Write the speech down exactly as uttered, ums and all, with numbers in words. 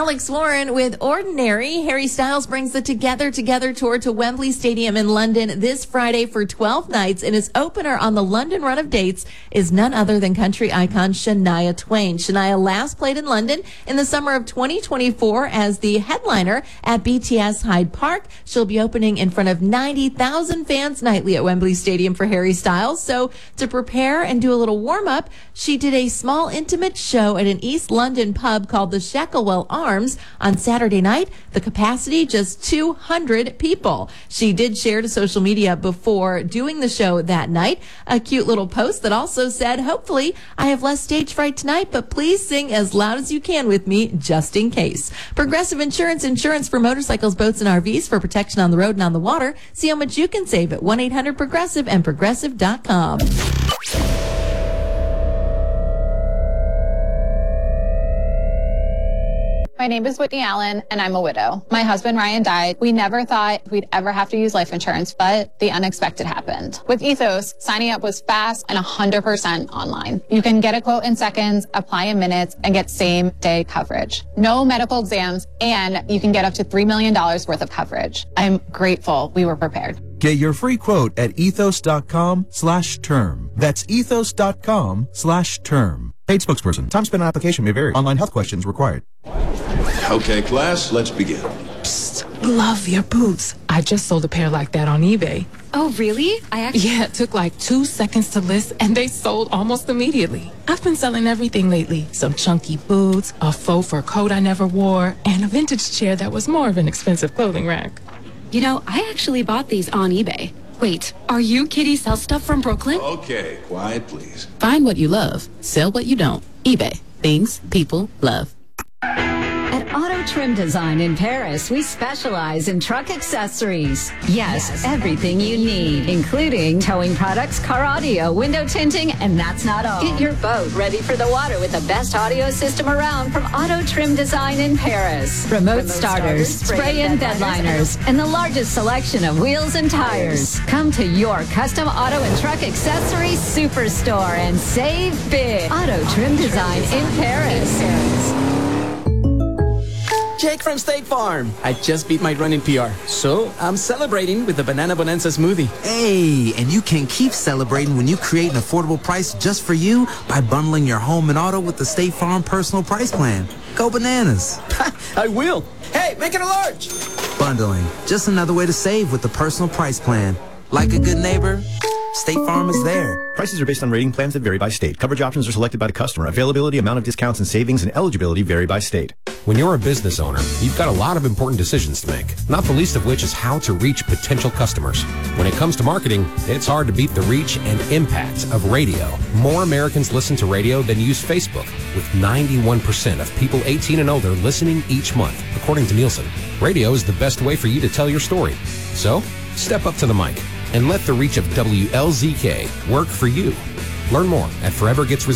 Alex Warren with Ordinary. Harry Styles brings the Together Together tour to Wembley Stadium in London this Friday for twelve nights, and his opener on the London run of dates is none other than country icon Shania Twain. Shania last played in London in the summer of twenty twenty-four as the headliner at B T S Hyde Park. She'll be opening in front of ninety thousand fans nightly at Wembley Stadium for Harry Styles. So to prepare and do a little warm-up, she did a small intimate show at an East London pub called the Shacklewell Arms on Saturday night. The capacity just two hundred people. She did share to social media before doing the show that night a cute little post that also said, "Hopefully I have less stage fright tonight, but please sing as loud as you can with me just in case." Progressive Insurance, insurance for motorcycles, boats, and R Vs for protection on the road and on the water. See how much you can save at one eight hundred progressive and progressive dot com. My name is Whitney Allen, and I'm a widow. My husband, Ryan, died. We never thought we'd ever have to use life insurance, but the unexpected happened. With Ethos, signing up was fast and one hundred percent online. You can get a quote in seconds, apply in minutes, and get same-day coverage. No medical exams, and you can get up to three million dollars worth of coverage. I'm grateful we were prepared. Get your free quote at ethos.com slash term. That's ethos.com slash term. Paid spokesperson. Time spent on application may vary. Online health questions required. Okay, class, let's begin. Psst, love your boots. I just sold a pair like that on eBay. Oh, really? I actually... Yeah, it took like two seconds to list, and they sold almost immediately. I've been selling everything lately. Some chunky boots, a faux fur coat I never wore, and a vintage chair that was more of an expensive clothing rack. You know, I actually bought these on eBay. Wait, are you Kitty Sell Stuff from Brooklyn? Okay, quiet, please. Find what you love. Sell what you don't. eBay. Things people love. At Auto Trim Design in Paris, we specialize in truck accessories. Yes, yes, everything you need, including towing products, car audio, window tinting, and that's not all. Get your boat ready for the water with the best audio system around from Auto Trim Design in Paris. Remote, Remote starters, starters, spray-in bed liners, and the largest selection of wheels and tires. Come to your custom auto and truck accessories superstore and save big. Auto Trim Design in Paris. Jake from State Farm. I just beat my running P R, so I'm celebrating with the Banana Bonanza smoothie. Hey, and you can keep celebrating when you create an affordable price just for you by bundling your home and auto with the State Farm Personal Price Plan. Go bananas. I will. Hey, make it a large. Bundling, just another way to save with the Personal Price Plan. Like a good neighbor, State Farm is there. Prices are based on rating plans that vary by state. Coverage options are selected by the customer. Availability, amount of discounts and savings, and eligibility vary by state. When you're a business owner, you've got a lot of important decisions to make, not the least of which is how to reach potential customers. When it comes to marketing, it's hard to beat the reach and impact of radio. More Americans listen to radio than use Facebook, with ninety-one percent of people eighteen and older listening each month, according to Nielsen. Radio is the best way for you to tell your story. So, step up to the mic and let the reach of W L Z K work for you. Learn more at forever gets